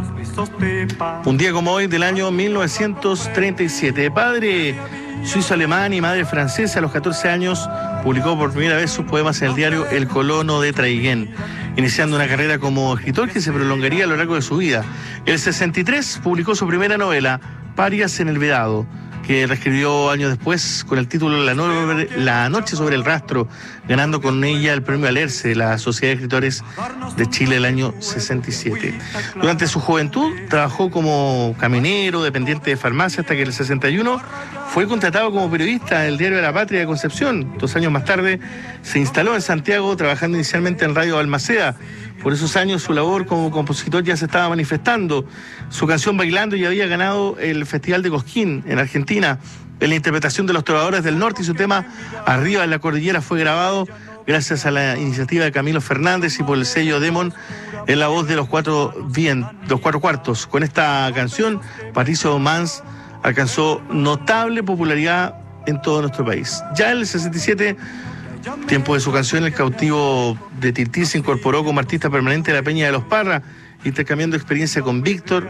Un día como hoy del año 1937, padre suizo-alemán y madre francesa, a los 14 años publicó por primera vez sus poemas en el diario El Colono de Traiguén, iniciando una carrera como escritor que se prolongaría a lo largo de su vida. El 63 publicó su primera novela, Parias en el Vedado, que reescribió años después con el título La Noche sobre el Rastro, ganando con ella el premio Alerce de la Sociedad de Escritores de Chile el año 67. Durante su juventud trabajó como camionero, dependiente de farmacia, hasta que en el 61 fue contratado como periodista del diario La Patria de Concepción. 2 años más tarde se instaló en Santiago, trabajando inicialmente en Radio Balmaceda. Por esos años su labor como compositor ya se estaba manifestando. Su canción Bailando ya había ganado el Festival de Cosquín en Argentina en la interpretación de los Trovadores del Norte, y su tema Arriba en la Cordillera fue grabado gracias a la iniciativa de Camilo Fernández y por el sello Demon en la voz de los cuatro cuartos. Con esta canción, Patricio Mans alcanzó notable popularidad en todo nuestro país. Ya en el 67, tiempo de su canción, el cautivo de Tití se incorporó como artista permanente de la Peña de los Parra, intercambiando experiencia con Víctor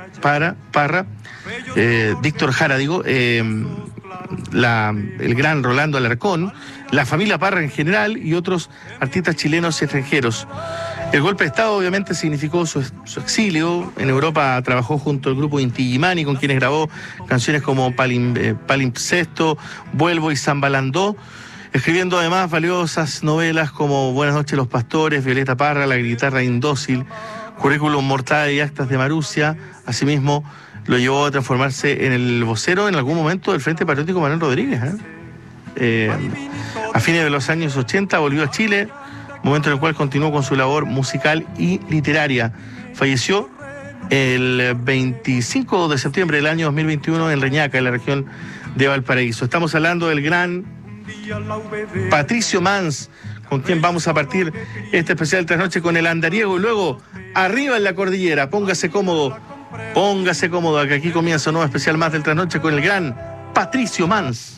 Jara, el gran Rolando Alarcón, la familia Parra en general y otros artistas chilenos y extranjeros. El golpe de Estado obviamente significó su exilio. En Europa trabajó junto al grupo Inti Illimani, con quienes grabó canciones como Palimpsesto, Vuelvo y Zambalandó, escribiendo además valiosas novelas como Buenas noches los pastores, Violeta Parra, La guitarra indócil, Currículum mortae y Actas de Marusia. Asimismo, lo llevó a transformarse en el vocero en algún momento del Frente Patriótico Manuel Rodríguez. A fines de los años 80 volvió a Chile, momento en el cual continuó con su labor musical y literaria. Falleció el 25 de septiembre del año 2021 en Reñaca, en la región de Valparaíso. Estamos hablando del gran Patricio Mans, con quien vamos a partir este especial Trasnoche con el andariego, y luego Arriba en la Cordillera. Póngase cómodo, que aquí comienza un nuevo especial más del Trasnoche con el gran Patricio Mans.